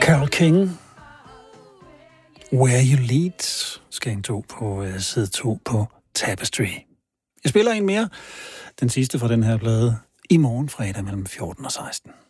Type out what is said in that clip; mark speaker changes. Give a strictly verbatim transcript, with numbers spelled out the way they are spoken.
Speaker 1: Carole King, Where You Lead, skal en to på uh, side to på Tapestry. Jeg spiller en mere, den sidste fra den her plade, i morgen fredag mellem fjorten og seksten.